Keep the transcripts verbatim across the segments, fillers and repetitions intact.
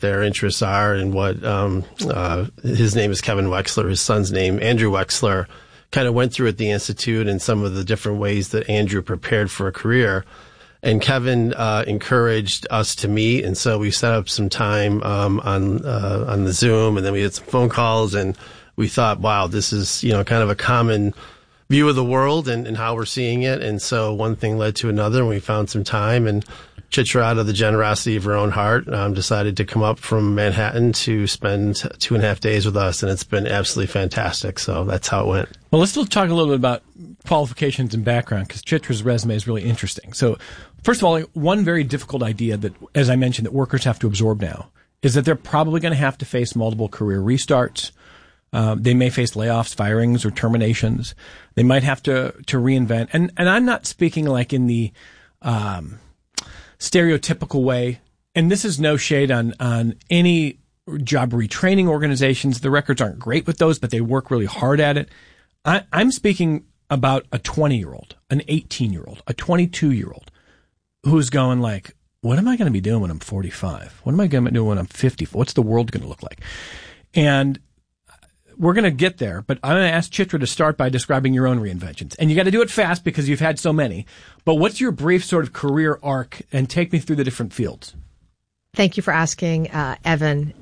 their interests are and what um, uh, his name is Kevin Wexler, his son's name, Andrew Wexler, kind of went through at the Institute and some of the different ways that Andrew prepared for a career. And Kevin uh, encouraged us to meet, and so we set up some time um, on uh, on the Zoom, and then we had some phone calls, and we thought, wow, this is, you know, kind of a common view of the world and, and how we're seeing it. And so one thing led to another, and we found some time, and Chitra, out of the generosity of her own heart, um, decided to come up from Manhattan to spend two and a half days with us, and it's been absolutely fantastic. So that's how it went. Well, let's still talk a little bit about qualifications and background, because Chitra's resume is really interesting. So first of all, one very difficult idea that, as I mentioned, that workers have to absorb now is that they're probably going to have to face multiple career restarts. Uh, they may face layoffs, firings, or terminations. They might have to, to reinvent. And, and I'm not speaking like in the, um, stereotypical way. And this is no shade on, on any job retraining organizations. The records aren't great with those, but they work really hard at it. I, I'm speaking about a twenty year old, an eighteen year old, a twenty-two year old who's going like, what am I going to be doing when I'm forty-five? What am I going to do when I'm fifty? What's the world going to look like? And we're going to get there, but I'm going to ask Chitra to start by describing your own reinventions. And you got to do it fast because you've had so many. But what's your brief sort of career arc, and take me through the different fields? Thank you for asking, uh, Evan.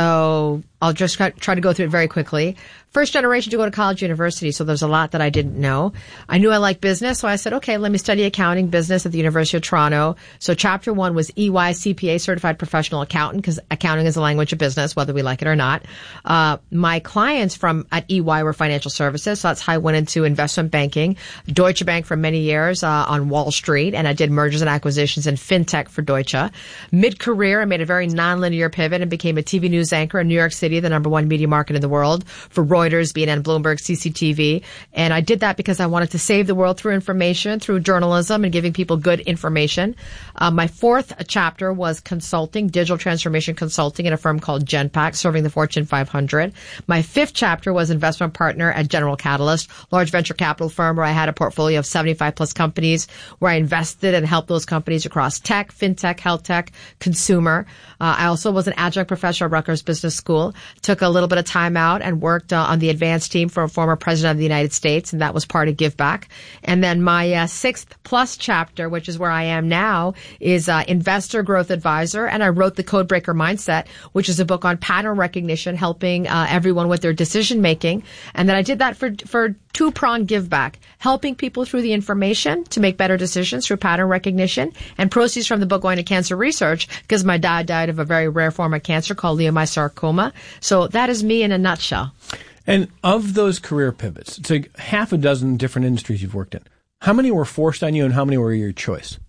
So I'll just try to go through it very quickly. First generation to go to college, university, so there's a lot that I didn't know. I knew I liked business, so I said, okay, let me study accounting business at the University of Toronto. So chapter one was E Y C P A, Certified Professional Accountant, because accounting is a language of business, whether we like it or not. Uh, my clients from at E Y were financial services, so that's how I went into investment banking. Deutsche Bank for many years uh, on Wall Street, and I did mergers and acquisitions and fintech for Deutsche. Mid-career, I made a very nonlinear pivot and became a T V news anchor in New York City, the number one media market in the world, for Reuters, B N N, Bloomberg, C C T V. And I did that because I wanted to save the world through information, through journalism, and giving people good information. Uh, my fourth chapter was consulting, digital transformation consulting in a firm called Genpact, serving the Fortune five hundred. My fifth chapter was investment partner at General Catalyst, large venture capital firm where I had a portfolio of seventy-five plus companies, where I invested and helped those companies across tech, fintech, health tech, consumer. Uh, I also was an adjunct professor at Rutgers Business School, took a little bit of time out and worked uh, on the advanced team for a former president of the United States, and that was part of Give Back. And then my uh, sixth plus chapter, which is where I am now, is uh, investor growth advisor, and I wrote The Codebreaker Mindset, which is a book on pattern recognition, helping uh, everyone with their decision making. And then I did that for for two-pronged Give Back, helping people through the information to make better decisions through pattern recognition, and proceeds from the book going to cancer research, because my dad died of a very rare form of cancer called leiomyosarcoma. So that is me in a nutshell. And of those career pivots, it's like half a dozen different industries you've worked in. How many were forced on you, and how many were your choice?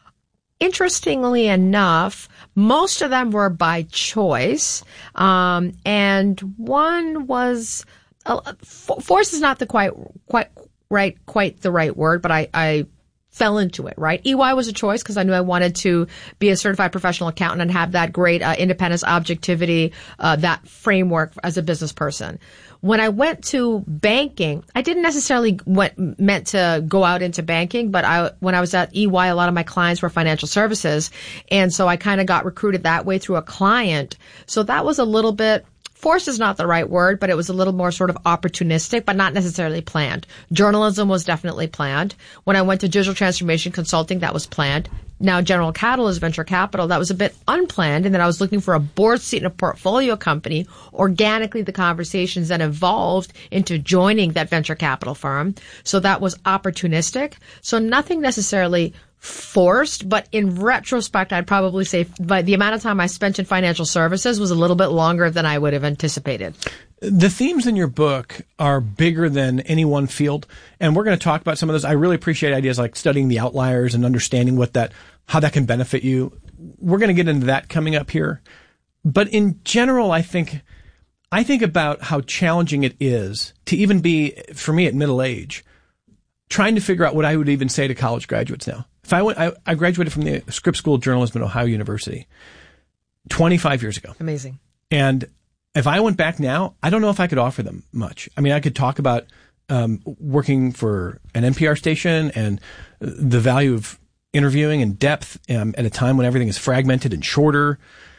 Interestingly enough, most of them were by choice, um, and one was uh, force is not the quite quite right quite the right word, but I, I fell into it. Right, E Y was a choice because I knew I wanted to be a certified professional accountant and have that great uh, independence, objectivity, uh, that framework as a business person. When I went to banking, I didn't necessarily went, meant to go out into banking, but I, when I was at E Y, a lot of my clients were financial services. And so I kind of got recruited that way through a client. So that was a little bit, forced is not the right word, but it was a little more sort of opportunistic, but not necessarily planned. Journalism was definitely planned. When I went to digital transformation consulting, that was planned. Now, General Catalyst Venture Capital, that was a bit unplanned, and then I was looking for a board seat in a portfolio company. Organically, the conversations then evolved into joining that venture capital firm. So that was opportunistic. So nothing necessarily forced, but in retrospect, I'd probably say by the amount of time I spent in financial services was a little bit longer than I would have anticipated. The themes in your book are bigger than any one field, and we're going to talk about some of those. I really appreciate ideas like studying the outliers and understanding what that, how that can benefit you. We're going to get into that coming up here. But in general, I think, I think about how challenging it is to even be, for me at middle age, trying to figure out what I would even say to college graduates now. If I went, I, I graduated from the Scripps School of Journalism at Ohio University twenty-five years ago. Amazing. And if I went back now, I don't know if I could offer them much. I mean, I could talk about um, working for an N P R station and the value of interviewing and depth um, at a time when everything is fragmented and shorter.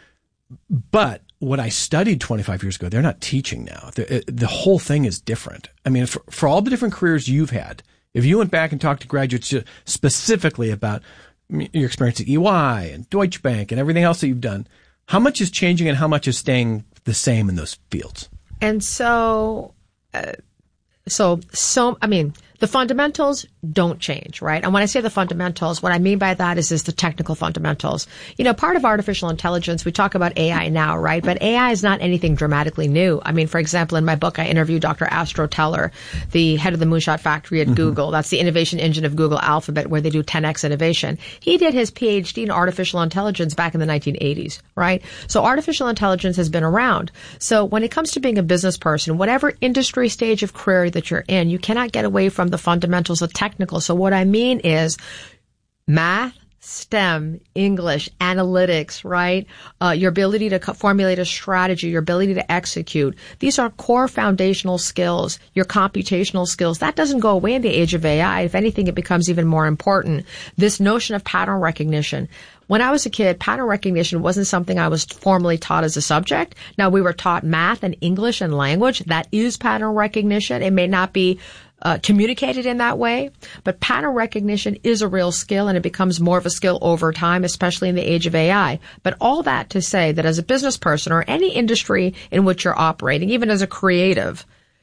But what I studied twenty-five years ago, they're not teaching now. The, the whole thing is different. I mean, for, for all the different careers you've had, if you went back and talked to graduates specifically about your experience at E Y and Deutsche Bank and everything else that you've done, how much is changing and how much is staying the same in those fields? And so, uh, so, so, I mean, the fundamentals don't change, right? And when I say the fundamentals, what I mean by that is, is the technical fundamentals. You know, part of artificial intelligence, we talk about A I now, right? But A I is not anything dramatically new. I mean, for example, in my book, I interviewed Doctor Astro Teller, the head of the Moonshot Factory at mm-hmm. Google. That's the innovation engine of Google Alphabet, where they do ten X innovation. He did his P H D in artificial intelligence back in the nineteen eighties, right? So artificial intelligence has been around. So when it comes to being a business person, whatever industry stage of career that you're in, you cannot get away from the fundamentals of technical. So what I mean is math, STEM, English, analytics, right? Uh, your ability to co- formulate a strategy, your ability to execute. These are core foundational skills, your computational skills. That doesn't go away in the age of A I. If anything, it becomes even more important. This notion of pattern recognition. When I was a kid, pattern recognition wasn't something I was formally taught as a subject. Now, we were taught math and English and language. That is pattern recognition. It may not be Uh, communicated in that way, but pattern recognition is a real skill, and it becomes more of a skill over time, especially in the age of A I. But all that to say that as a business person or any industry in which you're operating, even as a creative,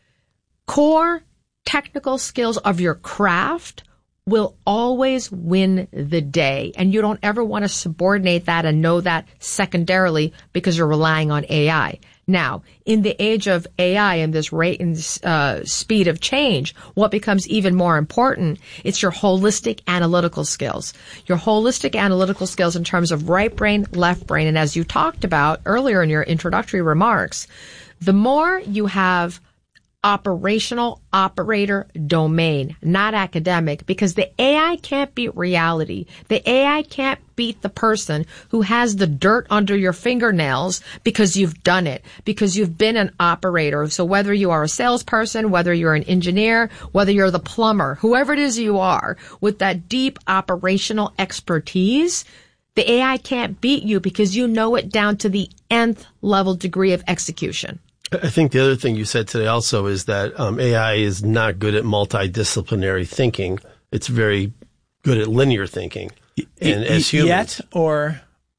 core technical skills of your craft will always win the day. And you don't ever want to subordinate that and know that secondarily because you're relying on A I. Now, in the age of A I and this rate and uh, speed of change, what becomes even more important, it's your holistic analytical skills. Your holistic analytical skills in terms of right brain, left brain. And as you talked about earlier in your introductory remarks, the more you have operational operator domain, not academic, because the A I can't beat reality. The A I can't beat the person who has the dirt under your fingernails because you've done it, because you've been an operator. So whether you are a salesperson, whether you're an engineer, whether you're the plumber, whoever it is you are, with that deep operational expertise, the A I can't beat you because you know it down to the nth level degree of execution. I think the other thing you said today also is that um, A I is not good at multidisciplinary thinking. It's very good at linear thinking. And y- as humans, yet, or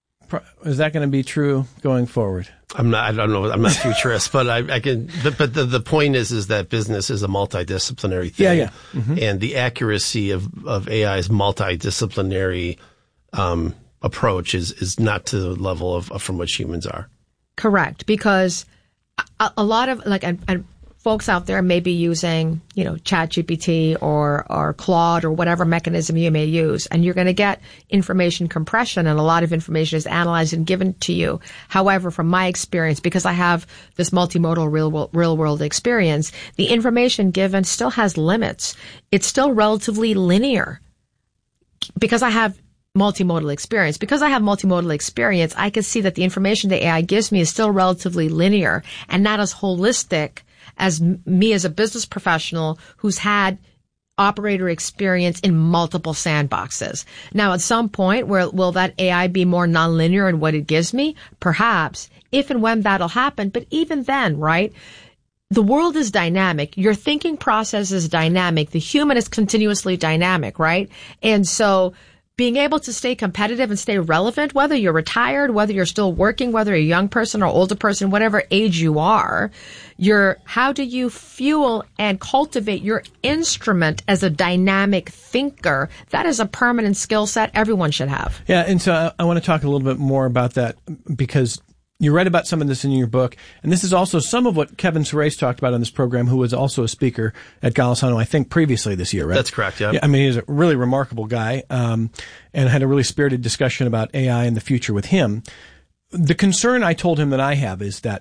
is that going to be true going forward? I'm not. I don't know. I'm not futurist, but I, I can. But, but the, the point is, is that business is a multidisciplinary thing. Yeah, yeah. Mm-hmm. And the accuracy of of A I's multidisciplinary um, approach is is not to the level of, of from which humans are. Correct, because A, a lot of like, and, and folks out there may be using, you know, ChatGPT or or Claude or whatever mechanism you may use, and you're going to get information compression, and a lot of information is analyzed and given to you. However, from my experience, because I have this multimodal real world, real world experience, the information given still has limits. It's still relatively linear because I have multimodal experience. Because I have multimodal experience, I can see that the information the A I gives me is still relatively linear and not as holistic as m- me as a business professional who's had operator experience in multiple sandboxes. Now, at some point, where will that A I be more nonlinear in what it gives me? Perhaps, if and when that'll happen. But even then, right? The world is dynamic. Your thinking process is dynamic. The human is continuously dynamic, right? And so being able to stay competitive and stay relevant, whether you're retired, whether you're still working, whether you're a young person or older person, whatever age you are, you're, how do you fuel and cultivate your instrument as a dynamic thinker? That is a permanent skill set everyone should have. Yeah, and so I, I want to talk a little bit more about that because you write about some of this in your book, and this is also some of what Kevin Suresh talked about on this program, who was also a speaker at Golisano, I think, previously this year, right? That's correct, yeah. yeah I mean, he's a really remarkable guy, um, and had a really spirited discussion about A I and the future with him. The concern I told him that I have is that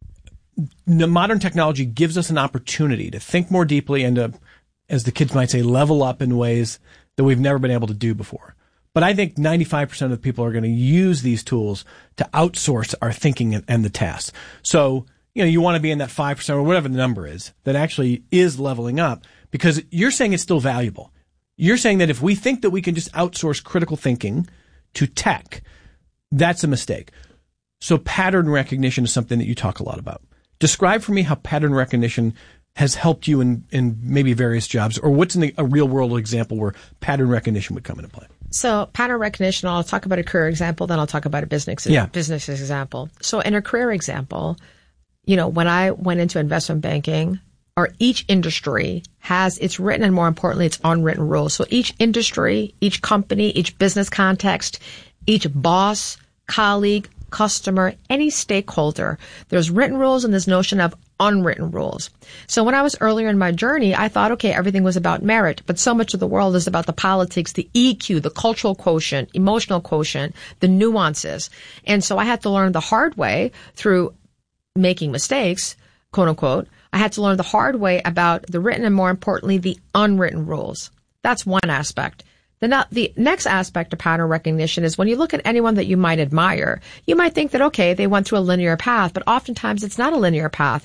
modern technology gives us an opportunity to think more deeply and to, as the kids might say, level up in ways that we've never been able to do before. But I think ninety-five percent of the people are going to use these tools to outsource our thinking and, and the tasks. So, you know, you want to be in that five percent or whatever the number is that actually is leveling up, because you're saying it's still valuable. You're saying that if we think that we can just outsource critical thinking to tech, that's a mistake. So pattern recognition is something that you talk a lot about. Describe for me how pattern recognition has helped you in, in maybe various jobs, or what's in the, a real world example where pattern recognition would come into play. So pattern recognition, I'll talk about a career example, then I'll talk about a business, yeah. business example. So in a career example, you know, when I went into investment banking, or each industry has its written and more importantly, its unwritten rules. So each industry, each company, each business context, each boss, colleague, customer, any stakeholder, there's written rules and this notion of unwritten rules. So when I was earlier in my journey, I thought, okay, everything was about merit, but so much of the world is about the politics, the E Q, the cultural quotient, emotional quotient, the nuances. And so I had to learn the hard way through making mistakes, quote unquote. I had to learn the hard way about the written and more importantly, the unwritten rules. That's one aspect. The, not, the next aspect of pattern recognition is when you look at anyone that you might admire, you might think that, okay, they went through a linear path, but oftentimes it's not a linear path.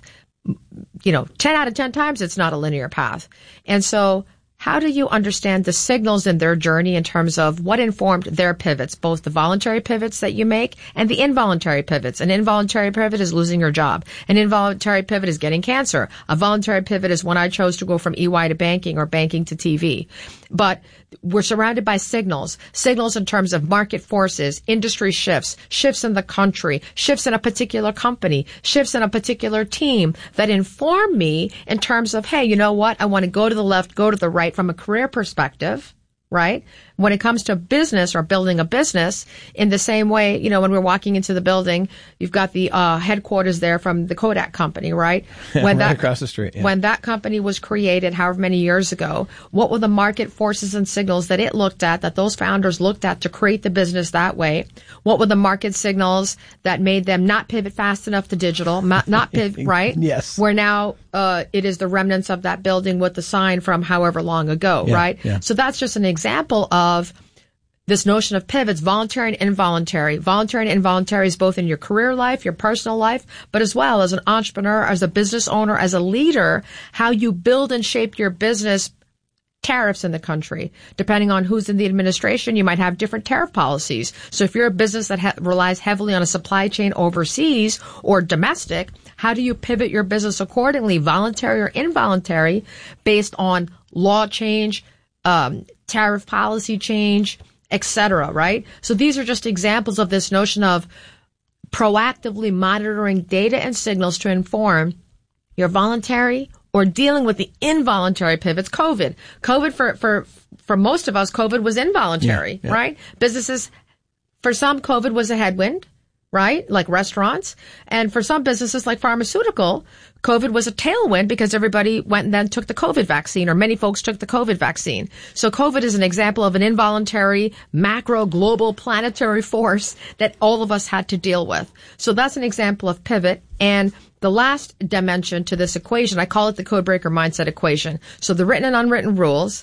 You know, ten out of ten times it's not a linear path. And so how do you understand the signals in their journey in terms of what informed their pivots, both the voluntary pivots that you make and the involuntary pivots? An involuntary pivot is losing your job. An involuntary pivot is getting cancer. A voluntary pivot is when I chose to go from E Y to banking or banking to T V. But we're surrounded by signals, signals in terms of market forces, industry shifts, shifts in the country, shifts in a particular company, shifts in a particular team that inform me in terms of, hey, you know what? I want to go to the left, go to the right from a career perspective, right? When it comes to business or building a business, in the same way, you know, when we're walking into the building, you've got the uh, headquarters there from the Kodak company, right? When right that, across the street. Yeah. When that company was created, however many years ago, what were the market forces and signals that it looked at, that those founders looked at to create the business that way? What were the market signals that made them not pivot fast enough to digital, not, not pivot, right? Yes. Where now uh, it is the remnants of that building with the sign from however long ago, yeah, right? Yeah. So that's just an example of of this notion of pivots, voluntary and involuntary. Voluntary and involuntary is both in your career life, your personal life, but as well as an entrepreneur, as a business owner, as a leader, how you build and shape your business. Tariffs in the country. Depending on who's in the administration, you might have different tariff policies. So if you're a business that ha- relies heavily on a supply chain overseas or domestic, how do you pivot your business accordingly, voluntary or involuntary, based on law change, um, tariff policy change, et cetera, right? So these are just examples of this notion of proactively monitoring data and signals to inform your voluntary or dealing with the involuntary pivots. COVID. COVID for, for, for most of us, COVID was involuntary, yeah, yeah. right? Businesses, for some, COVID was a headwind, right? Like restaurants. And for some businesses like pharmaceutical, COVID was a tailwind because everybody went and then took the COVID vaccine, or many folks took the COVID vaccine. So COVID is an example of an involuntary, macro, global, planetary force that all of us had to deal with. So that's an example of pivot. And the last dimension to this equation, I call it the codebreaker mindset equation. So the written and unwritten rules,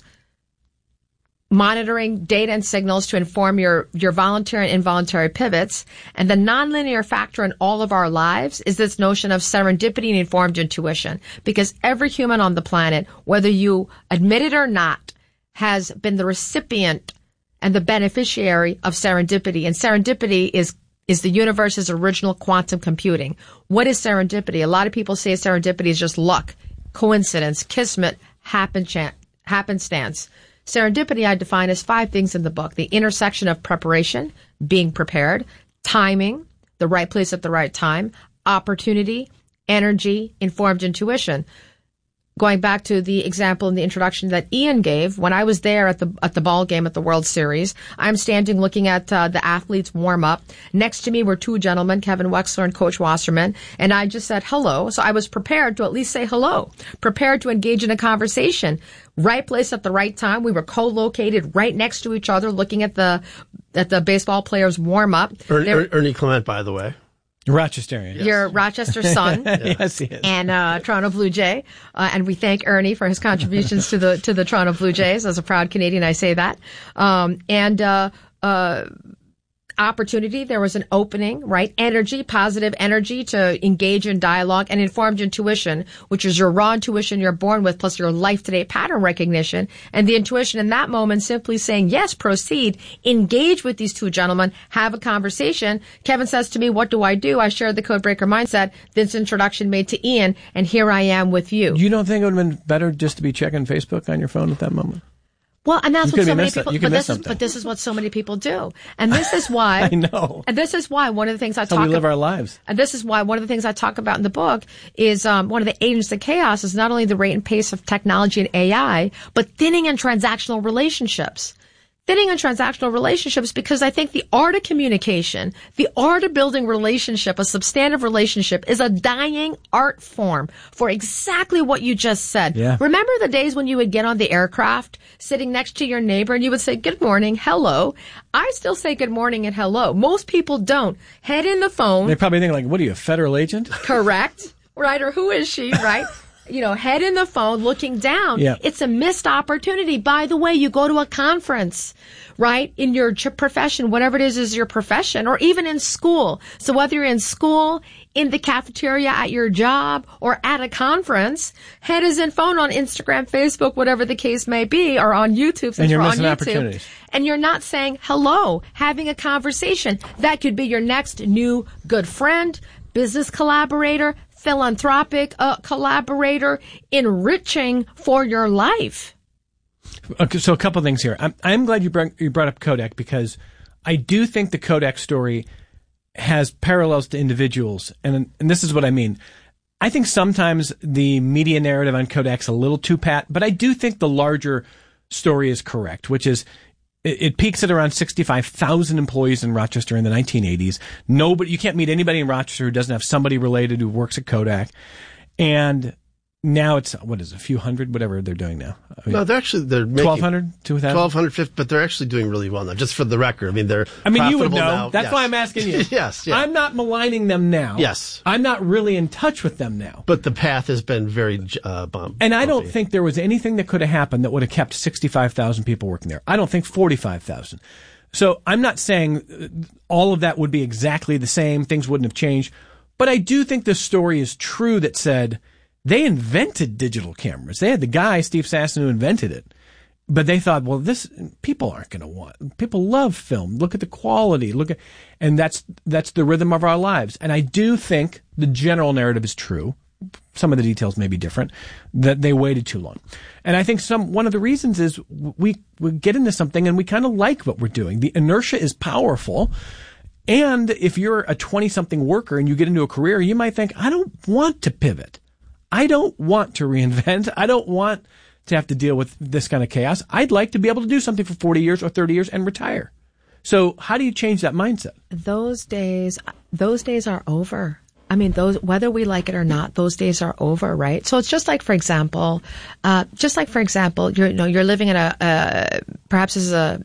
monitoring data and signals to inform your, your voluntary and involuntary pivots. And the nonlinear factor in all of our lives is this notion of serendipity and informed intuition. Because every human on the planet, whether you admit it or not, has been the recipient and the beneficiary of serendipity. And serendipity is is the universe's original quantum computing. What is serendipity? A lot of people say serendipity is just luck, coincidence, kismet, happen chance, happenstance. Serendipity I define as five things in the book: the intersection of preparation, being prepared, timing, the right place at the right time, opportunity, energy, informed intuition. Going back to the example in the introduction that Ian gave, when I was there at the at the ball game at the World Series, I'm standing looking at uh, the athletes warm up. Next to me were two gentlemen, Kevin Wexler and Coach Wasserman, and I just said hello. So I was prepared to at least say hello, prepared to engage in a conversation. Right place at the right time. We were co-located right next to each other, looking at the at the baseball players warm up. Er, er, Ernie Clement, by the way. Rochesterian. Yes. Your Rochester son. Yes, he is. And uh, Toronto Blue Jay. Uh, and we thank Ernie for his contributions to the to the Toronto Blue Jays. As a proud Canadian, I say that. Um, and uh, uh, opportunity. There was an opening, right? Energy, positive energy to engage in dialogue, and informed intuition, which is your raw intuition you're born with, plus your life-to-date pattern recognition. And the intuition in that moment simply saying, yes, proceed, engage with these two gentlemen, have a conversation. Kevin says to me, what do I do? I shared the Codebreaker mindset, this introduction made to Ian, and here I am with you. You don't think it would have been better just to be checking Facebook on your phone at that moment? Well, and that's You what so could many miss that. people, You but could this miss is, something. but this is what so many people do. And this is why, I know. and this is why one of the things I That's how talk we live about, our lives. and this is why one of the things I talk about in the book is, um, one of the agents of chaos is not only the rate and pace of technology and A I, but thinning and transactional relationships. Thinning and transactional relationships, because I think the art of communication, the art of building relationship, a substantive relationship, is a dying art form for exactly what you just said. Yeah. Remember the days when you would get on the aircraft, sitting next to your neighbor, and you would say, good morning, hello. I still say good morning and hello. Most people don't. Head in the phone. They probably think like, what are you, a federal agent? Correct. Right. Or who is she? Right. You know, head in the phone, looking down. Yeah. It's a missed opportunity. By the way, you go to a conference, right? In your j- profession, whatever it is, is your profession, or even in school. So whether you're in school, in the cafeteria, at your job, or at a conference, head is in phone on Instagram, Facebook, whatever the case may be, or on YouTube. Since And you're we're missing on YouTube. opportunities. And you're not saying hello, having a conversation. That could be your next new good friend, business collaborator, philanthropic uh, collaborator, enriching for your life. Okay, so a couple things here. I'm, I'm glad you brought, you brought up Kodak, because I do think the Kodak story has parallels to individuals. And, and this is what I mean. I think sometimes the media narrative on Kodak's a little too pat, but I do think the larger story is correct, which is it, it peaks at around sixty-five thousand employees in Rochester in the nineteen eighties. Nobody, you can't meet anybody in Rochester who doesn't have somebody related who works at Kodak. And now it's, what is it, a few hundred, whatever they're doing now. I mean, No, they're actually they're making twelve hundred, two thousand? twelve hundred, but they're actually doing really well now. Just for the record, I mean they're. I mean, you would know. profitable now. That's Yes. why I'm asking you. Yes, yeah. I'm not maligning them now. Yes. I'm not really in touch with them now. But the path has been very uh, bump. And I don't bumpy. think there was anything that could have happened that would have kept sixty-five thousand people working there. I don't think forty-five thousand. So I'm not saying all of that would be exactly the same. Things wouldn't have changed. But I do think the story is true that said they invented digital cameras. They had the guy, Steve Sasson, who invented it. But they thought, well, this, people aren't going to want, people love film. Look at the quality. Look at, and that's, that's the rhythm of our lives. And I do think the general narrative is true. Some of the details may be different, that they waited too long. And I think some, one of the reasons is we, we get into something and we kind of like what we're doing. The inertia is powerful. And if you're a twenty something worker and you get into a career, you might think, I don't want to pivot. I don't want to reinvent. I don't want to have to deal with this kind of chaos. I'd like to be able to do something for forty years or thirty years and retire. So how do you change that mindset? Those days, those days are over. I mean, those, whether we like it or not, those days are over, right? So it's just like, for example, uh, just like, for example, you're, you know, you're living in a, uh, perhaps this is a,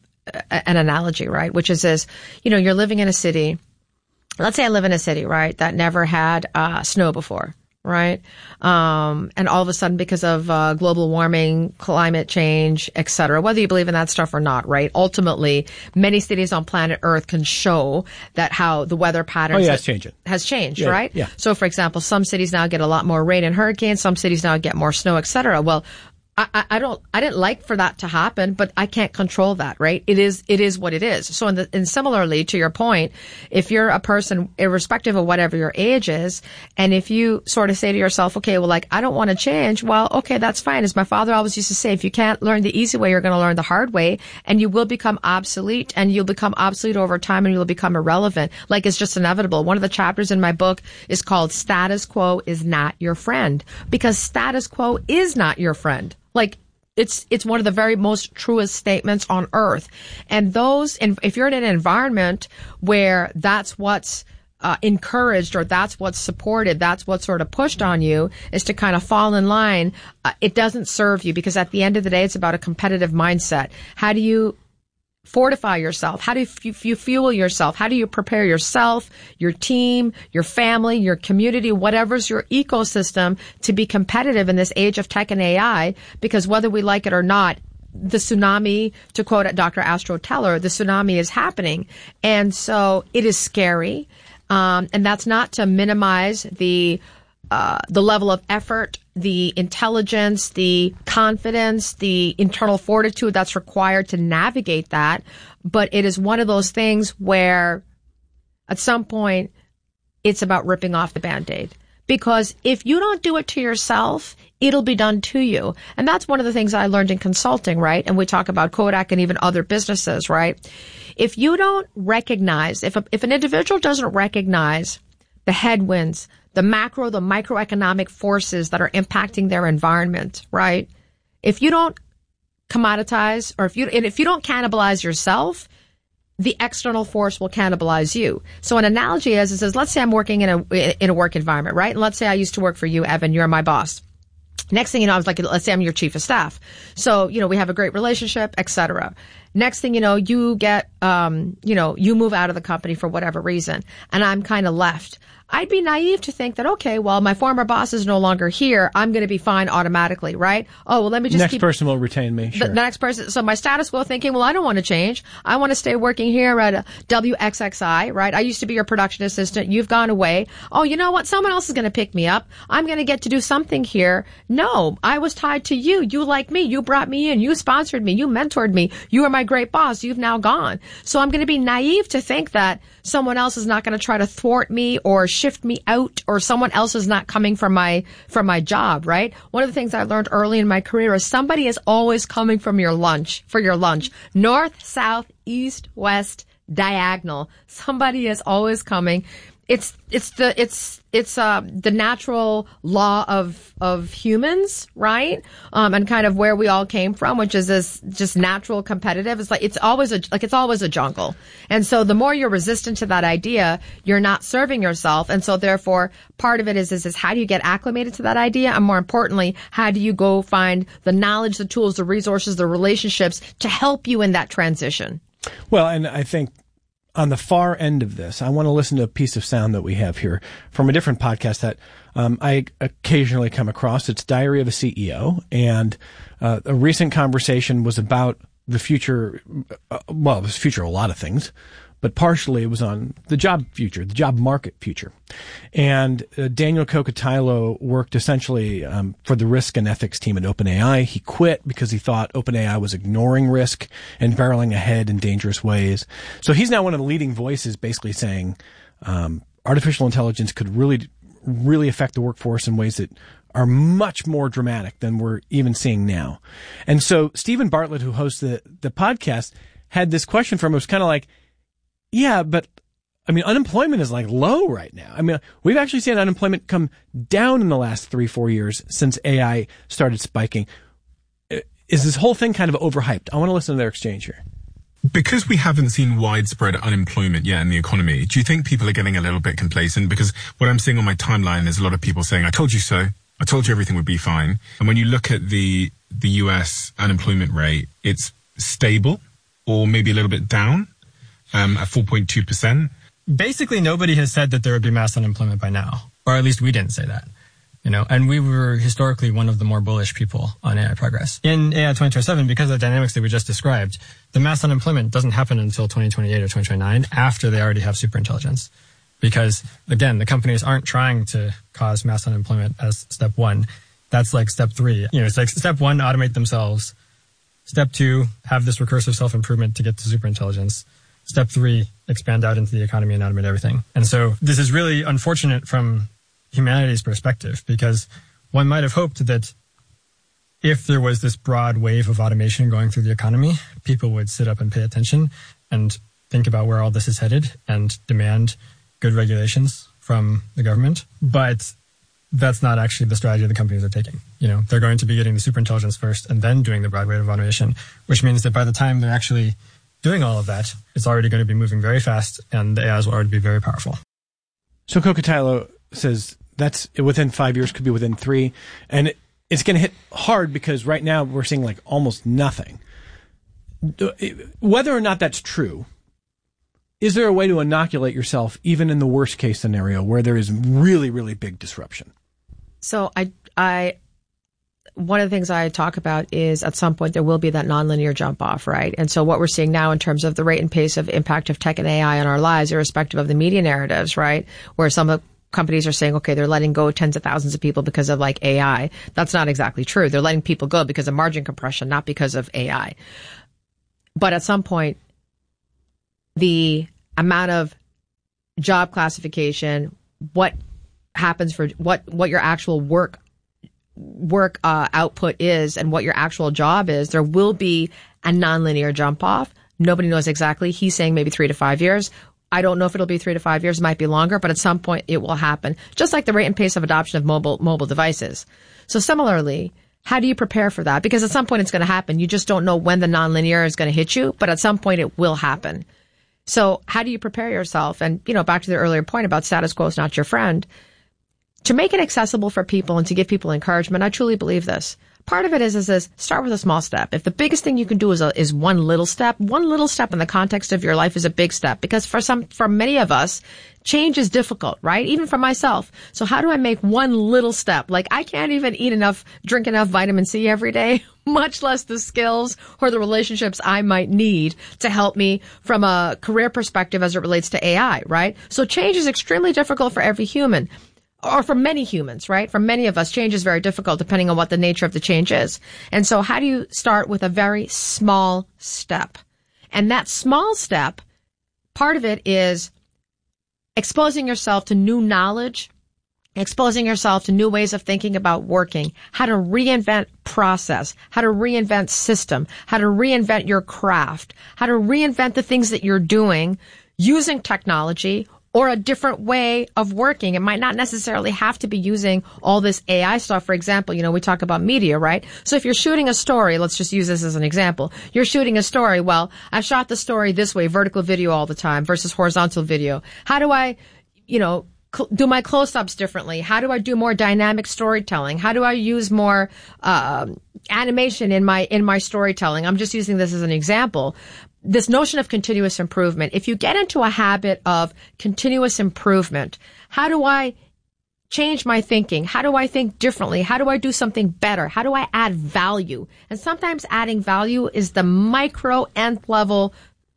an analogy, right? Which is this, you know, you're living in a city. Let's say I live in a city, right, that never had, uh, snow before. Right. Um, and all of a sudden, because of uh, global warming, climate change, et cetera, whether you believe in that stuff or not, right? Ultimately, many cities on planet Earth can show that how the weather patterns Oh, yeah, it's changing. has changed, Yeah, right? yeah. So, for example, some cities now get a lot more rain and hurricanes. Some cities now get more snow, et cetera. Well, I, I don't, I didn't like for that to happen, but I can't control that, right? It is, it is what it is. So, in the, and similarly to your point, if you're a person, irrespective of whatever your age is, and if you sort of say to yourself, okay, well, like, I don't want to change, well, okay, that's fine. As my father always used to say, if you can't learn the easy way, you're going to learn the hard way, and you will become obsolete, and you'll become obsolete over time, and you'll become irrelevant. Like, it's just inevitable. One of the chapters in my book is called Status Quo is Not Your Friend, because status quo is not your friend. Like, it's, it's one of the very most truest statements on earth. And those, and if you're in an environment where that's what's uh, encouraged or that's what's supported, that's what's sort of pushed on you, is to kind of fall in line, uh, it doesn't serve you, because at the end of the day, it's about a competitive mindset. How do you fortify yourself? How do you, you fuel yourself? How do you prepare yourself, your team, your family, your community, whatever's your ecosystem to be competitive in this age of tech and A I? Because whether we like it or not, the tsunami, to quote Doctor Astro Teller, the tsunami is happening. And so it is scary. Um, and that's not to minimize the uh, the level of effort, the intelligence, the confidence, the internal fortitude that's required to navigate that. But it is one of those things where at some point it's about ripping off the Band-Aid. Because if you don't do it to yourself, it'll be done to you. And that's one of the things I learned in consulting, right? And we talk about Kodak and even other businesses, right? If you don't recognize, if a, if an individual doesn't recognize the headwinds, the macro, the microeconomic forces that are impacting their environment, right? If you don't commoditize, or if you, and if you don't cannibalize yourself, the external force will cannibalize you. So an analogy is, it says, let's say I'm working in a, in a work environment, right? And let's say I used to work for you, Evan, you're my boss. Next thing you know, I was like, let's say I'm your chief of staff. So, you know, we have a great relationship, et cetera. Next thing you know, you get, um, you know, you move out of the company for whatever reason, and I'm kind of left. I'd be naive to think that, okay, well, my former boss is no longer here. I'm going to be fine automatically, right? Oh, well, let me just next keep... person will retain me, sure. The next person. So my status quo thinking, well, I don't want to change. I want to stay working here at W X X I, right? I used to be your production assistant. You've gone away. Oh, you know what? Someone else is going to pick me up. I'm going to get to do something here. No, I was tied to you. You like me. You brought me in. You sponsored me. You mentored me. You were my great boss. You've now gone. So I'm going to be naive to think that someone else is not going to try to thwart me or shift me out, or someone else is not coming from my from my job, right? One of the things I learned early in my career is somebody is always coming from your lunch, for your lunch. North, south, east, west, diagonal. Somebody is always coming. It's it's the it's it's uh the natural law of of humans, right? Um, and kind of where we all came from, which is this just natural competitive. It's like it's always a like it's always a jungle, and so the more you're resistant to that idea, you're not serving yourself, and so therefore part of it is is is how do you get acclimated to that idea, and more importantly, how do you go find the knowledge, the tools, the resources, the relationships to help you in that transition? Well, and I think on the far end of this, I want to listen to a piece of sound that we have here from a different podcast that um, I occasionally come across. It's Diary of a C E O, and uh, a recent conversation was about the future. Uh, well, it was the future of a lot of things, but partially it was on the job future, the job market future. And uh, Daniel Kokotajlo worked essentially um, for the risk and ethics team at OpenAI. He quit because he thought OpenAI was ignoring risk and barreling ahead in dangerous ways. So he's now one of the leading voices basically saying um, artificial intelligence could really, really affect the workforce in ways that are much more dramatic than we're even seeing now. And so Stephen Bartlett, who hosts the, the podcast, had this question from him. It was kind of like, yeah, but I mean, unemployment is like low right now. I mean, we've actually seen unemployment come down in the last three, four years since A I started spiking. Is this whole thing kind of overhyped? I want to listen to their exchange here. Because we haven't seen widespread unemployment yet in the economy, do you think people are getting a little bit complacent? Because what I'm seeing on my timeline is a lot of people saying, I told you so. I told you everything would be fine. And when you look at the the U S unemployment rate, it's stable or maybe a little bit down. Um, at four point two percent. Basically, nobody has said that there would be mass unemployment by now, or at least we didn't say that, you know, and we were historically one of the more bullish people on A I progress. In A I twenty twenty-seven, because of the dynamics that we just described, the mass unemployment doesn't happen until twenty twenty-eight or twenty twenty-nine, after they already have superintelligence. Because, again, the companies aren't trying to cause mass unemployment as step one. That's like step three. You know, it's like step one, automate themselves. Step two, have this recursive self-improvement to get to superintelligence. Step three, expand out into the economy and automate everything. And so this is really unfortunate from humanity's perspective, because one might have hoped that if there was this broad wave of automation going through the economy, people would sit up and pay attention and think about where all this is headed and demand good regulations from the government. But that's not actually the strategy the companies are taking. You know, they're going to be getting the superintelligence first and then doing the broad wave of automation, which means that by the time they're actually doing all of that, it's already going to be moving very fast, and the A Is will already be very powerful. So Kokotajlo says that's within five years, could be within three, and it, it's going to hit hard because right now we're seeing like almost nothing. Whether or not that's true, is there a way to inoculate yourself even in the worst case scenario where there is really, really big disruption? So I, I, one of the things I talk about is at some point there will be that nonlinear jump off, right? And so what we're seeing now in terms of the rate and pace of impact of tech and A I on our lives, irrespective of the media narratives, right? Where some of the companies are saying, okay, they're letting go tens of thousands of people because of like A I. That's not exactly true. They're letting people go because of margin compression, not because of A I. But at some point, the amount of job classification, what happens for what, what your actual work work uh, output is and what your actual job is, there will be a nonlinear jump off. Nobody knows exactly. He's saying maybe three to five years. I don't know if it'll be three to five years. It might be longer, but at some point it will happen. Just like the rate and pace of adoption of mobile mobile devices. So similarly, how do you prepare for that? Because at some point it's going to happen. You just don't know when the nonlinear is going to hit you, but at some point it will happen. So how do you prepare yourself? And, you know, back to the earlier point about status quo is not your friend. To make it accessible for people and to give people encouragement, I truly believe this. Part of it is, is this, start with a small step. If the biggest thing you can do is a, is one little step, one little step in the context of your life is a big step. Because for some, for many of us, change is difficult, right? Even for myself. So how do I make one little step? Like I can't even eat enough, drink enough vitamin C every day, much less the skills or the relationships I might need to help me from a career perspective as it relates to A I, right? So change is extremely difficult for every human. Or for many humans, right? For many of us, change is very difficult depending on what the nature of the change is. And so how do you start with a very small step? And that small step, part of it is exposing yourself to new knowledge, exposing yourself to new ways of thinking about working, how to reinvent process, how to reinvent system, how to reinvent your craft, how to reinvent the things that you're doing using technology or a different way of working. It might not necessarily have to be using all this A I stuff. For example, you know, we talk about media, right? So if you're shooting a story, let's just use this as an example. You're shooting a story. Well, I shot the story this way, vertical video all the time versus horizontal video. How do I, you know, cl- do my close-ups differently? How do I do more dynamic storytelling? How do I use more, uh, animation in my, in my storytelling? I'm just using this as an example. This notion of continuous improvement, if you get into a habit of continuous improvement, how do I change my thinking? How do I think differently? How do I do something better? How do I add value? And sometimes adding value is the micro nth level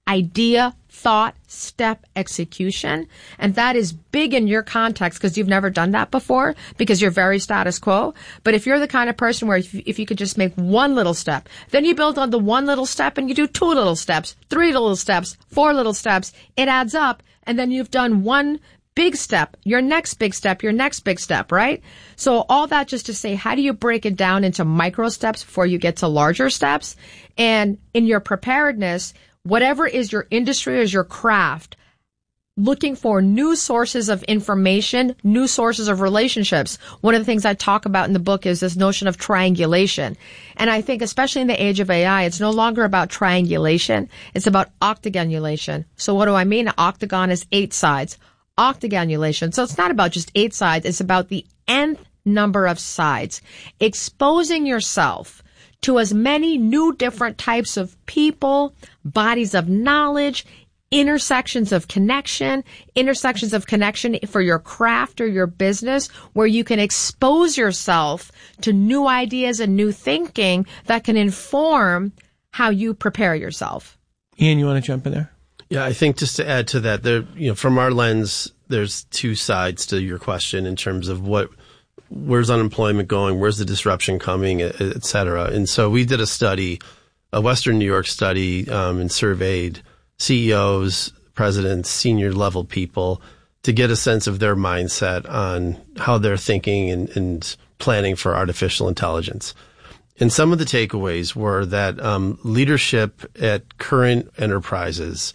idea, thought, step, execution. And that is big in your context because you've never done that before because you're very status quo. But if you're the kind of person where if you, if you could just make one little step, then you build on the one little step and you do two little steps, three little steps, four little steps, it adds up. And then you've done one big step, your next big step, your next big step, right? So all that just to say, how do you break it down into micro steps before you get to larger steps? And in your preparedness, whatever is your industry or is your craft, looking for new sources of information, new sources of relationships. One of the things I talk about in the book is this notion of triangulation. And I think especially in the age of A I, it's no longer about triangulation. It's about octagonulation. So what do I mean? An octagon is eight sides. Octagonulation. So it's not about just eight sides. It's about the nth number of sides. Exposing yourself to as many new different types of people, bodies of knowledge, intersections of connection, intersections of connection for your craft or your business, where you can expose yourself to new ideas and new thinking that can inform how you prepare yourself. Ian, you want to jump in there? Yeah, I think just to add to that, there, you know, from our lens, there's two sides to your question in terms of what, where's unemployment going, where's the disruption coming, et cetera. And so we did a study, a Western New York study, um, and surveyed C E Os, presidents, senior level people to get a sense of their mindset on how they're thinking and, and planning for artificial intelligence. And some of the takeaways were that um, leadership at current enterprises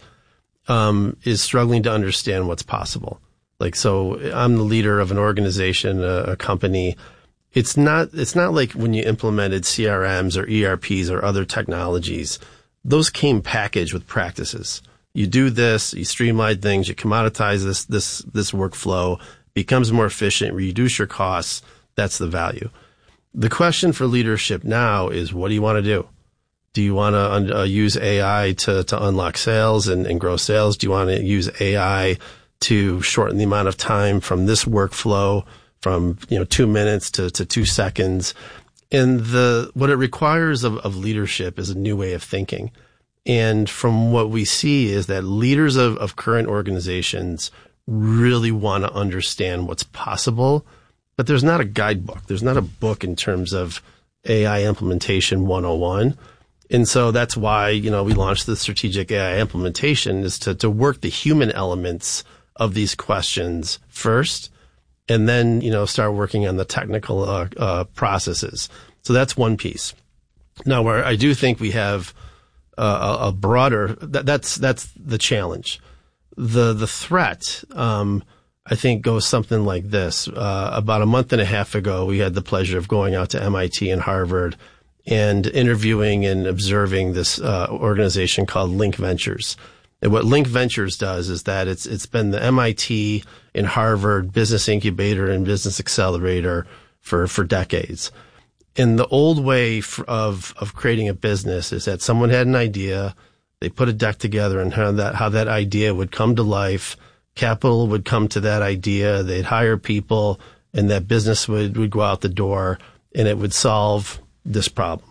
um, is struggling to understand what's possible. Like, so I'm the leader of an organization, a, a company. It's not, it's not like when you implemented C R Ms or E R Ps or other technologies. Those came packaged with practices. You do this, you streamline things, you commoditize this, this, this workflow, becomes more efficient, reduce your costs. That's the value. The question for leadership now is, what do you want to do? Do you want to uh, use A I to, to unlock sales and, and grow sales? Do you want to use A I to shorten the amount of time from this workflow from, you know, two minutes to, to two seconds? And the what it requires of, of leadership is a new way of thinking. And from what we see is that leaders of, of current organizations really want to understand what's possible, but there's not a guidebook. There's not a book in terms of A I implementation one oh one. And so that's why, you know, we launched the strategic A I implementation is to, to work the human elements of these questions first, and then, you know, start working on the technical uh, uh, processes. So that's one piece. Now, where I do think we have uh, a, a broader, that, that's that's the challenge. The the threat, um, I think, goes something like this. Uh, about a month and a half ago, we had the pleasure of going out to M I T and Harvard and interviewing and observing this uh, organization called Link Ventures. And what Link Ventures does is that it's it's been the M I T and Harvard business incubator and business accelerator for, for decades. And the old way for, of of creating a business is that someone had an idea, they put a deck together and how that how that idea would come to life. Capital would come to that idea. They'd hire people, and that business would, would go out the door, and it would solve this problem.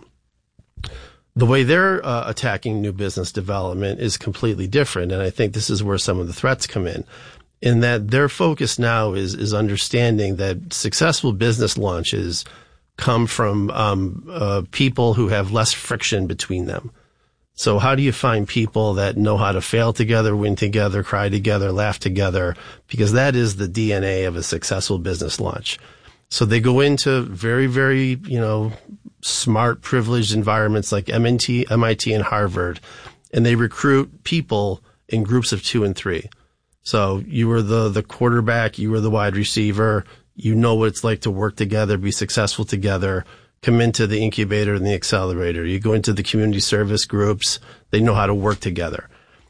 The way they're uh, attacking new business development is completely different, and I think this is where some of the threats come in, in that their focus now is is understanding that successful business launches come from um, uh, people who have less friction between them. So how do you find people that know how to fail together, win together, cry together, laugh together? Because that is the D N A of a successful business launch. So they go into very, very, you know, smart, privileged environments like M I T, M I T and Harvard, and they recruit people in groups of two and three. So you were the, the quarterback, you were the wide receiver, you know what it's like to work together, be successful together, come into the incubator and the accelerator. You go into the community service groups, they know how to work together.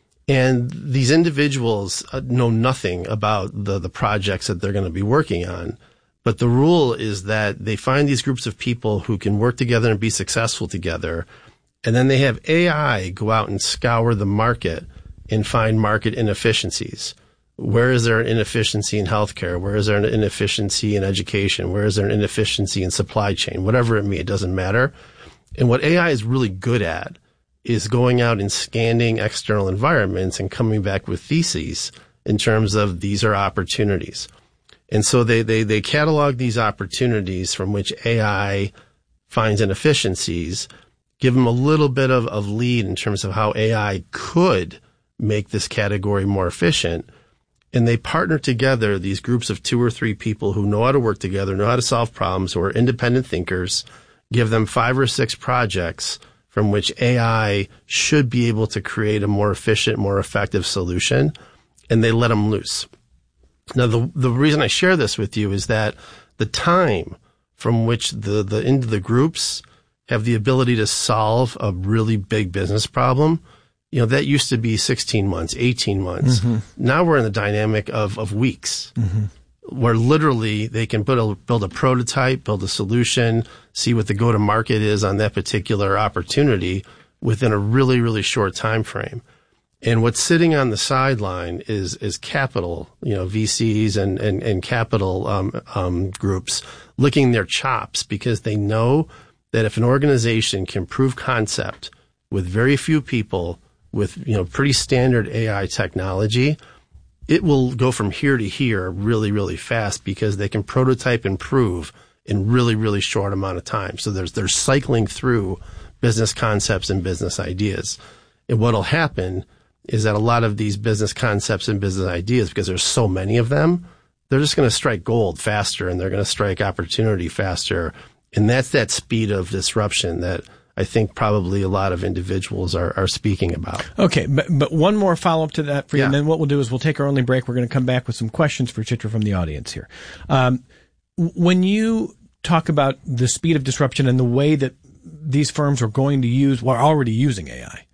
And these individuals know nothing about the, the projects that they're going to be working on. But the rule is that they find these groups of people who can work together and be successful together. And then they have A I go out and scour the market and find market inefficiencies. Where is there an inefficiency in healthcare? Where is there an inefficiency in education? Where is there an inefficiency in supply chain? Whatever it may, it doesn't matter. And what A I is really good at is going out and scanning external environments and coming back with theses in terms of these are opportunities. And so they, they, they catalog these opportunities from which A I finds inefficiencies, give them a little bit of, of lead in terms of how A I could make this category more efficient. And they partner together, these groups of two or three people who know how to work together, know how to solve problems, who are independent thinkers, give them five or six projects from which A I should be able to create a more efficient, more effective solution, and they let them loose. Now, the the reason I share this with you is that the time from which the, the into the groups have the ability to solve a really big business problem, you know, that used to be sixteen months, eighteen months. Mm-hmm. Now we're in the dynamic of, of weeks, mm-hmm. where literally they can put a, build a prototype, build a solution, see what the go-to-market is on that particular opportunity within a really, really short time frame. And what's sitting on the sideline is is capital, you know, V Cs and and, and capital um, um, groups licking their chops because they know that if an organization can prove concept with very few people, with, you know, pretty standard A I technology, it will go from here to here really, really fast because they can prototype and prove in really, really short amount of time. So there's they're cycling through business concepts and business ideas. And what'll happen is that a lot of these business concepts and business ideas, because there's so many of them, they're just going to strike gold faster and they're going to strike opportunity faster. And that's that speed of disruption that I think probably a lot of individuals are, are speaking about. Okay, but, but one more follow-up to that for you, yeah. and then what we'll do is we'll take our only break. We're going to come back with some questions for Chitra from the audience here. Um, when you talk about the speed of disruption and the way that these firms are going to use, well, are already using A I,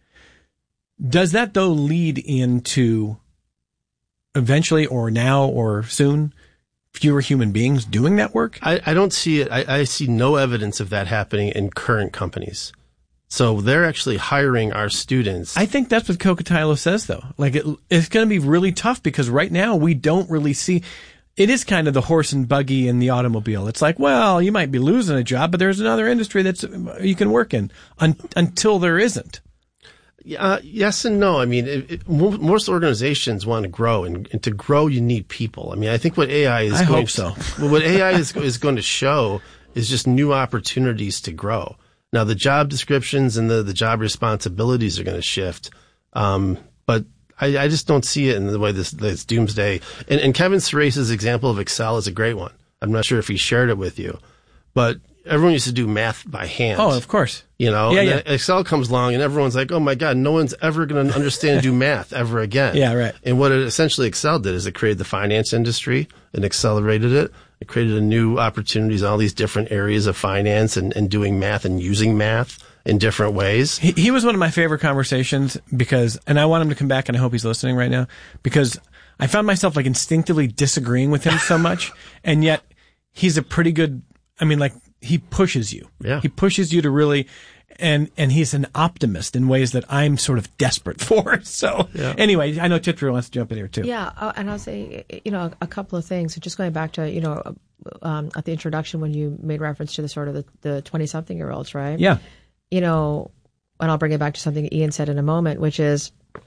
does that, though, lead into eventually or now or soon fewer human beings doing that work? I, I don't see it. I, I see no evidence of that happening in current companies. So they're actually hiring our students. I think that's what Kokotilo says, though. Like, it, it's going to be really tough because right now we don't really see, it is kind of the horse and buggy in the automobile. It's like, well, you might be losing a job, but there's another industry that's you can work in un- until there isn't. Uh, yes and no. I mean, it, it, most organizations want to grow, and, and to grow, you need people. I mean, I think what A I is I going hope so. well, what A I is, is going to show is just new opportunities to grow. Now, the job descriptions and the, the job responsibilities are going to shift. Um, but I, I just don't see it in the way this, this doomsday. And, and Kevin Cerase's example of Excel is a great one. I'm not sure if he shared it with you, but everyone used to do math by hand. Oh, of course. You know, Yeah, and yeah. then Excel comes along and everyone's like, oh my God, no one's ever going to understand and do math ever again. Yeah, right. And what it essentially Excel did is it created the finance industry and accelerated it. It created a new opportunities in all these different areas of finance and, and doing math and using math in different ways. He, he was one of my favorite conversations because, and I want him to come back, and I hope he's listening right now, because I found myself like instinctively disagreeing with him so much, and yet he's a pretty good, I mean, like, he pushes you. Yeah. He pushes you to really, and, and he's an optimist in ways that I'm sort of desperate for. So Yeah. anyway, I know Chitra wants to jump in here too. Yeah, uh, and I'll say, you know, a couple of things. Just going back to, you know, um, at the introduction when you made reference to the sort of the, the twenty-something-year-olds, right? Yeah. You know, and I'll bring it back to something Ian said in a moment, which is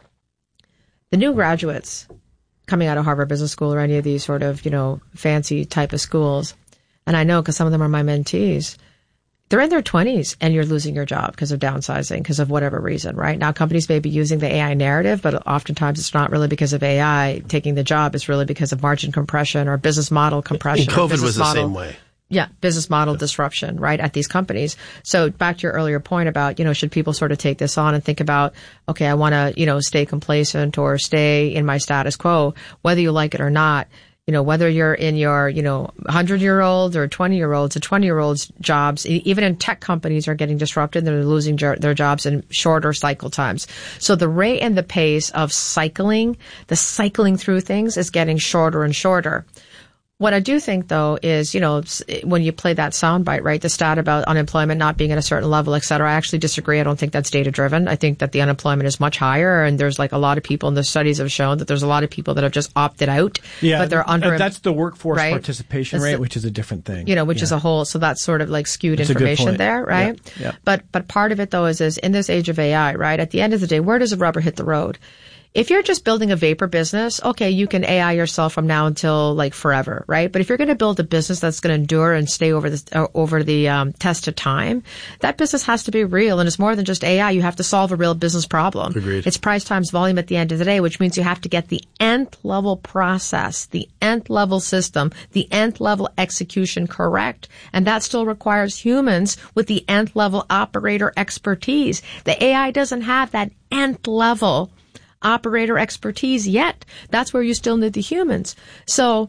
the new graduates coming out of Harvard Business School or any of these sort of, you know, fancy type of schools. And I know because some of them are my mentees. They're in their twenties and you're losing your job because of downsizing, because of whatever reason, right? Now, companies may be using the A I narrative, but oftentimes it's not really because of A I taking the job. It's really because of margin compression or business model compression. And or COVID business was the model- same way. Yeah, business model disruption, right, at these companies. So back to your earlier point about, you know, should people sort of take this on and think about, okay, I want to, you know, stay complacent or stay in my status quo, whether you like it or not. You know, whether you're in your, you know, hundred-year-olds or twenty-year-olds, the twenty-year-olds jobs, e- even in tech companies, are getting disrupted. They're losing jo- their jobs in shorter cycle times. So the rate and the pace of cycling, the cycling through things, is getting shorter and shorter. What I do think, though, is, you know, when you play that soundbite, right, the stat about unemployment not being at a certain level, et cetera, I actually disagree. I don't think that's data-driven. I think that the unemployment is much higher, and there's like a lot of people, and the studies have shown that there's a lot of people that have just opted out, Yeah, but they're under. That's the workforce right? participation That's rate, the- which is a different thing. You know, which Yeah. is a whole, so that's sort of like skewed That's a good information point. there, right? Yeah, yeah. But, but part of it though is, is in this age of A I, right? At the end of the day, where does the rubber hit the road? If you're just building a vapor business, okay, you can A I yourself from now until like forever, right? But if you're going to build a business that's going to endure and stay over the, uh, over the, um, test of time, that business has to be real. And it's more than just A I. You have to solve a real business problem. Agreed. It's price times volume at the end of the day, which means you have to get the nth level process, the nth level system, the nth level execution correct. And that still requires humans with the nth level operator expertise. The A I doesn't have that nth level operator expertise yet. That's where you still need the humans. So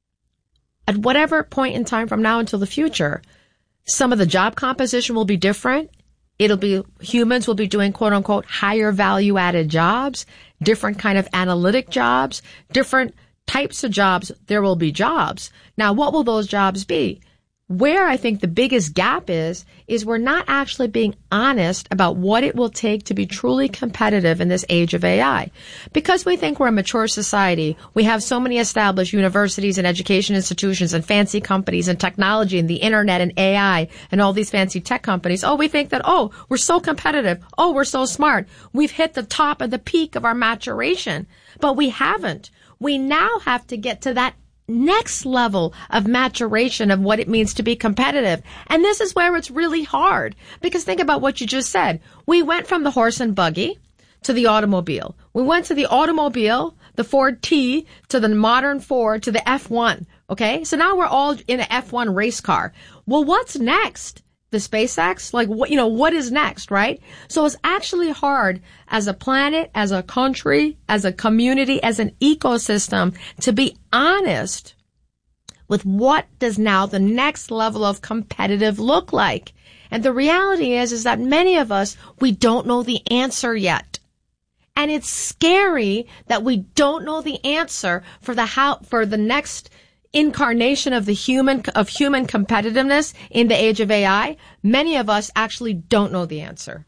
at whatever point in time from now until the future, some of the job composition will be different. It'll be, humans will be doing quote unquote higher value added jobs, different kind of analytic jobs, different types of jobs. There will be jobs. Now, what will those jobs be? Where I think the biggest gap is, is we're not actually being honest about what it will take to be truly competitive in this age of A I. Because we think we're a mature society, we have so many established universities and education institutions and fancy companies and technology and the internet and A I and all these fancy tech companies. Oh, we think that, oh, we're so competitive. Oh, we're so smart. We've hit the top of the peak of our maturation. But we haven't. We now have to get to that next level of maturation of what it means to be competitive. And this is where it's really hard. Because think about what you just said. We went from the horse and buggy to the automobile. We went to the automobile, the Ford T, to the modern Ford, to the F one. Okay? So now we're all in an F one race car. Well, what's next? The SpaceX? Like, what, you know, what is next, right? So it's actually hard as a planet, as a country, as a community, as an ecosystem to be honest with what does now the next level of competitive look like. And the reality is, is that many of us, we don't know the answer yet. And it's scary that we don't know the answer for the how, for the next incarnation of the human, of human competitiveness in the age of A I. Many of us actually don't know the answer.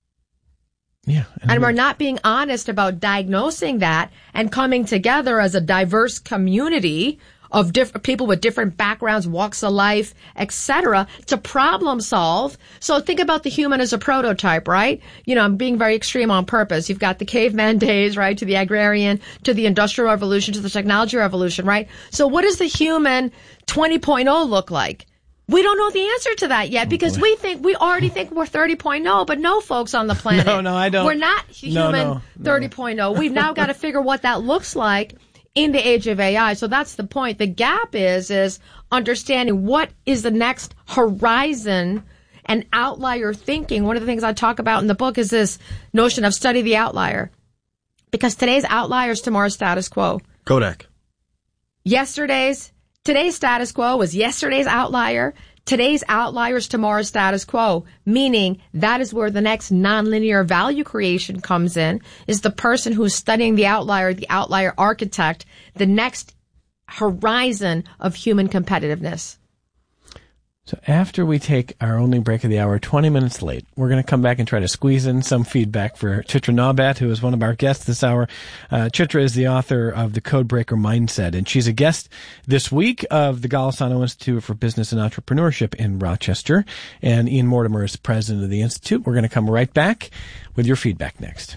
Yeah. And, and we're not being honest about diagnosing that and coming together as a diverse community of different people with different backgrounds, walks of life, et cetera, to problem solve. So think about the human as a prototype, right? You know, I'm being very extreme on purpose. You've got the caveman days, right, to the agrarian, to the industrial revolution, to the technology revolution, right? So what does the human twenty point oh look like? We don't know the answer to that yet because we think, we already think we're thirty point oh, but no, folks on the planet. No, no, I don't. We're not human no, no, thirty point oh. We've now got to figure what that looks like in the age of A I. So that's the point. The gap is, is understanding what is the next horizon and outlier thinking. One of the things I talk about in the book is this notion of study the outlier. Because today's outlier is tomorrow's status quo. Kodak. Yesterday's Today's status quo was yesterday's outlier. Today's outlier is tomorrow's status quo, meaning that is where the next nonlinear value creation comes in, is the person who's studying the outlier, the outlier architect, the next horizon of human competitiveness. So after we take our only break of the hour, twenty minutes late, we're going to come back and try to squeeze in some feedback for Chitra Nawbat, who is one of our guests this hour. Uh, Chitra is the author of The Codebreaker Mindset, and she's a guest this week of the Golisano Institute for Business and Entrepreneurship in Rochester. And Ian Mortimer is president of the Institute. We're going to come right back with your feedback next.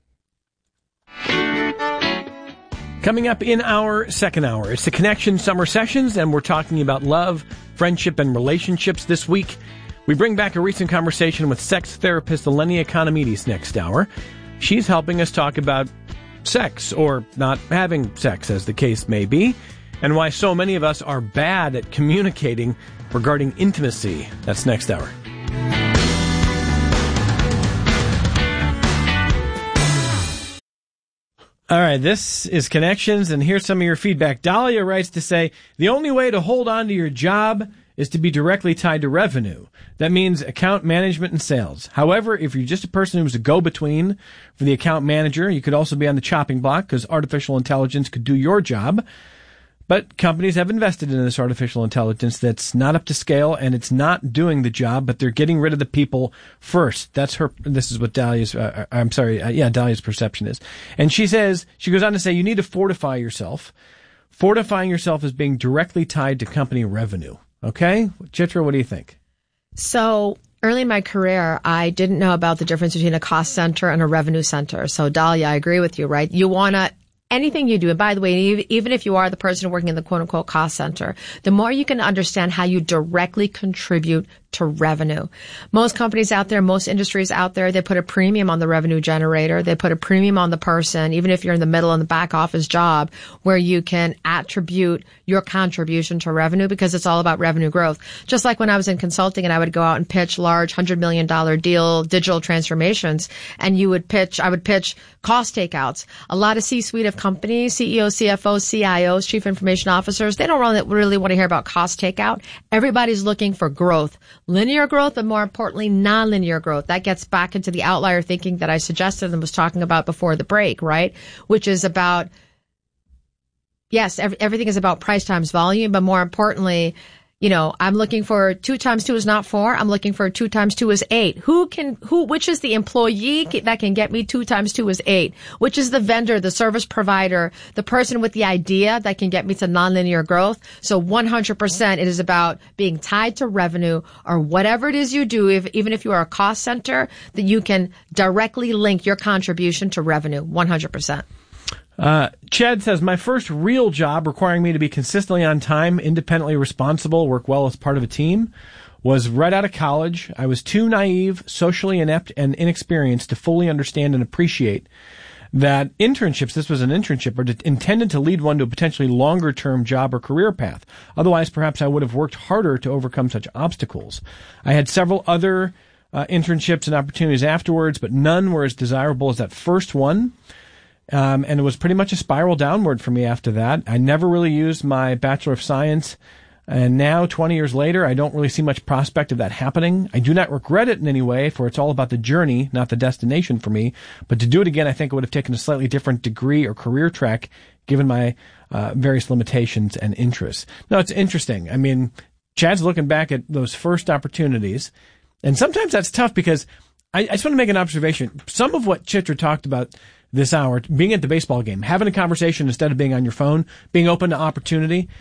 Coming up in our second hour, it's the Connection Summer Sessions, and we're talking about love, friendship, and relationships this week. We bring back a recent conversation with sex therapist Elenia Economides next hour. She's helping us talk about sex, or not having sex, as the case may be, and why so many of us are bad at communicating regarding intimacy. That's next hour. All right, this is Connections, and here's some of your feedback. Dahlia writes to say, the only way to hold on to your job is to be directly tied to revenue. That means account management and sales. However, if you're just a person who's a go-between for the account manager, you could also be on the chopping block because artificial intelligence could do your job. But companies have invested in this artificial intelligence that's not up to scale, and it's not doing the job, but they're getting rid of the people first. That's her, this is what Dahlia's, uh, I'm sorry, uh, yeah, Dahlia's perception is. And she says, she goes on to say, you need to fortify yourself. Fortifying yourself is being directly tied to company revenue. Okay? Chitra, what do you think? So early in my career, I didn't know about the difference between a cost center and a revenue center. So Dahlia, I agree with you, right? You want to, anything you do, and by the way, even if you are the person working in the quote-unquote cost center, the more you can understand how you directly contribute to revenue. Most companies out there, most industries out there, they put a premium on the revenue generator. They put a premium on the person, even if you're in the middle and the back office job, where you can attribute your contribution to revenue because it's all about revenue growth. Just like when I was in consulting and I would go out and pitch large one hundred million dollars deal digital transformations, and you would pitch, I would pitch cost takeouts. A lot of C-suite of companies, C E Os, C F Os, C I Os, chief information officers, they don't really, really want to hear about cost takeout. Everybody's looking for growth. Linear growth, but more importantly, nonlinear growth. That gets back into the outlier thinking that I suggested and was talking about before the break, right? Which is about, yes, every, everything is about price times volume, but more importantly, you know, I'm looking for two times two is not four. I'm looking for two times two is eight. Who can, who, which is the employee that can get me two times two is eight? Which is the vendor, the service provider, the person with the idea that can get me to nonlinear growth? So one hundred percent it is about being tied to revenue or whatever it is you do, if, even if you are a cost center, that you can directly link your contribution to revenue, one hundred percent. Uh, Chad says, my first real job requiring me to be consistently on time, independently responsible, work well as part of a team, was right out of college. I was too naive, socially inept, and inexperienced to fully understand and appreciate that internships, this was an internship, are intended to lead one to a potentially longer-term job or career path. Otherwise, perhaps I would have worked harder to overcome such obstacles. I had several other uh, internships and opportunities afterwards, but none were as desirable as that first one. Um, and it was pretty much a spiral downward for me after that. I never really used my Bachelor of Science. And now, twenty years later, I don't really see much prospect of that happening. I do not regret it in any way, for it's all about the journey, not the destination for me. But to do it again, I think it would have taken a slightly different degree or career track, given my uh, various limitations and interests. No, it's interesting. I mean, Chad's looking back at those first opportunities. And sometimes that's tough because I, I just want to make an observation. Some of what Chitra talked about this hour, being at the baseball game, having a conversation instead of being on your phone, being open to opportunity.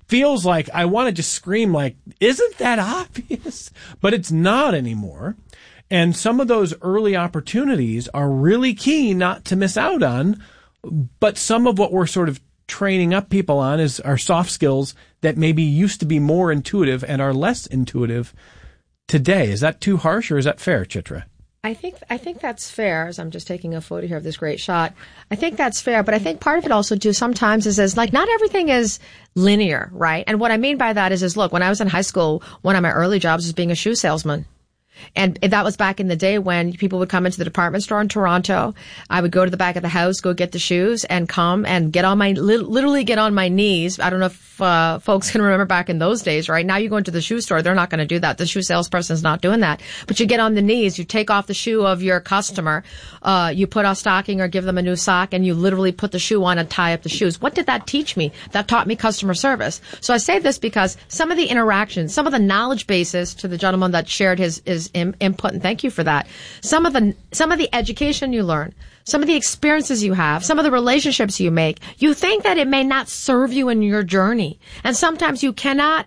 feels like I want to just scream like, isn't that obvious? But it's not anymore. And some of those early opportunities are really key not to miss out on. But some of what we're sort of training up people on is our soft skills that maybe used to be more intuitive and are less intuitive today. Is that too harsh or is that fair, Chitra? I think I think that's fair. As I'm just taking a photo here of this great shot, I think that's fair. But I think part of it also too sometimes is is like not everything is linear, right? And what I mean by that is is look, when I was in high school, one of my early jobs was being a shoe salesman. And that was back in the day when people would come into the department store in Toronto. I would go to the back of the house, go get the shoes, and come and get on my, literally get on my knees. I don't know if uh, folks can remember back in those days, right? Now you go into the shoe store, they're not going to do that. The shoe salesperson is not doing that. But you get on the knees, you take off the shoe of your customer, uh, you put a stocking or give them a new sock, and you literally put the shoe on and tie up the shoes. What did that teach me? That taught me customer service. So I say this because some of the interactions, some of the knowledge bases to the gentleman that shared his, his input, and thank you for that. Some of the some of the education you learn, some of the experiences you have, some of the relationships you make, you think that it may not serve you in your journey. And sometimes you cannot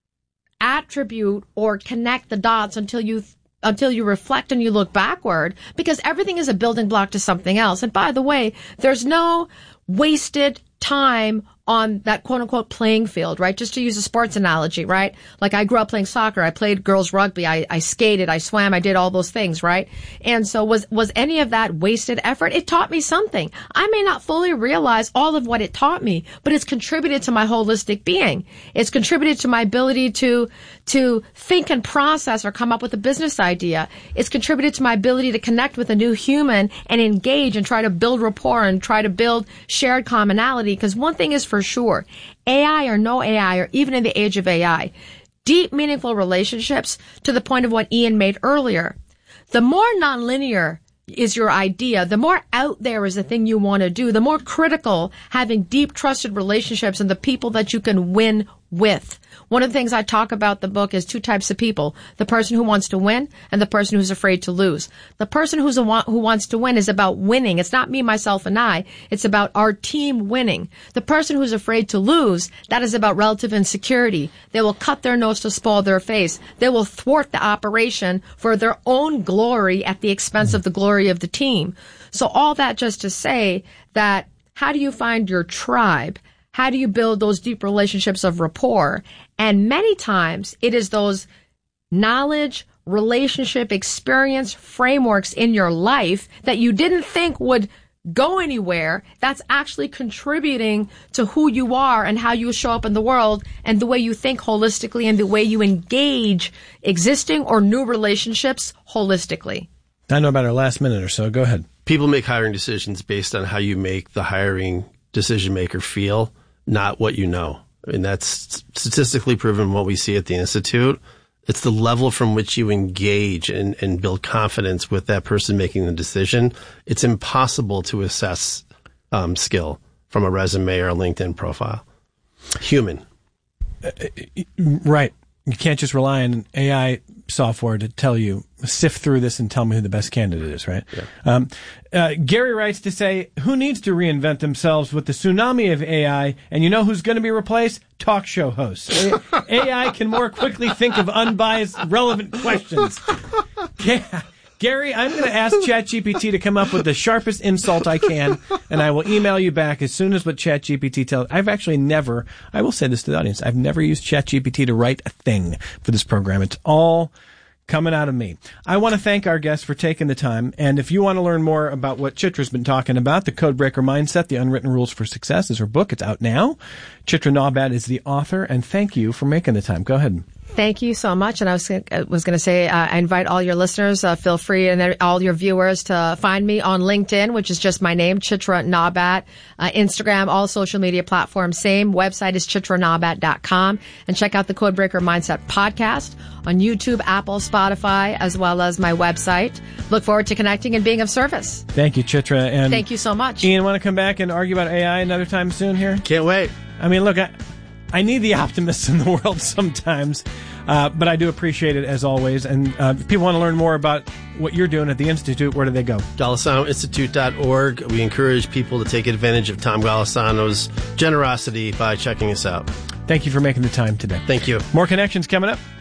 attribute or connect the dots until you until you reflect and you look backward, because everything is a building block to something else. And by the way, there's no wasted time on that quote unquote playing field, right? Just to use a sports analogy, right? Like I grew up playing soccer. I played girls rugby. I, I skated. I swam. I did all those things, right? And so was, was any of that wasted effort? It taught me something. I may not fully realize all of what it taught me, but it's contributed to my holistic being. It's contributed to my ability to, to think and process or come up with a business idea. It's contributed to my ability to connect with a new human and engage and try to build rapport and try to build shared commonality. Because one thing is for sure, A I or no A I, or even in the age of A I, deep, meaningful relationships, to the point of what Ian made earlier. The more nonlinear is your idea, the more out there is the thing you want to do, the more critical having deep, trusted relationships and the people that you can win with. One of the things I talk about in the book is two types of people: the person who wants to win and the person who's afraid to lose. The person who's a wa- who wants to win is about winning. It's not me, myself, and I. It's about our team winning. The person who's afraid to lose, that is about relative insecurity. They will cut their nose to spoil their face. They will thwart the operation for their own glory at the expense of the glory of the team. So all that just to say that, how do you find your tribe? How do you build those deep relationships of rapport? And many times it is those knowledge, relationship, experience frameworks in your life that you didn't think would go anywhere that's actually contributing to who you are and how you show up in the world and the way you think holistically and the way you engage existing or new relationships holistically. I know about our last minute or so. Go ahead. People make hiring decisions based on how you make the hiring decision maker feel, not what you know. And that's statistically proven what we see at the Institute. It's the level from which you engage and, and build confidence with that person making the decision. It's impossible to assess um, skill from a resume or a LinkedIn profile. Human. Uh, right. You can't just rely on A I software to tell you, sift through this and tell me who the best candidate is, right? Yeah. Um, uh, Gary writes to say, who needs to reinvent themselves with the tsunami of A I? And you know who's going to be replaced? Talk show hosts. A- AI can more quickly think of unbiased, relevant questions. Yeah. Gary, I'm going to ask ChatGPT to come up with the sharpest insult I can, and I will email you back as soon as what ChatGPT tells. I've actually never, I will say this to the audience, I've never used ChatGPT to write a thing for this program. It's all coming out of me. I want to thank our guests for taking the time, and if you want to learn more about what Chitra's been talking about, The Codebreaker Mindset, The Unwritten Rules for Success is her book. It's out now. Chitra Nawbat is the author, and thank you for making the time. Go ahead. Thank you so much. And I was, I was going to say, uh, I invite all your listeners, uh, feel free, and all your viewers to find me on LinkedIn, which is just my name, Chitra Nawbat, uh, Instagram, all social media platforms, same. Website is chitra nawbat dot com, and check out the Codebreaker Mindset podcast on YouTube, Apple, Spotify, as well as my website. Look forward to connecting and being of service. Thank you, Chitra. And thank you so much. Ian, want to come back and argue about A I another time soon here? Can't wait. I mean, look, I, I need the optimists in the world sometimes, uh, but I do appreciate it as always. And uh, if people want to learn more about what you're doing at the Institute, where do they go? Golisano Institute dot org. We encourage people to take advantage of Tom Golisano's generosity by checking us out. Thank you for making the time today. Thank you. More Connections coming up.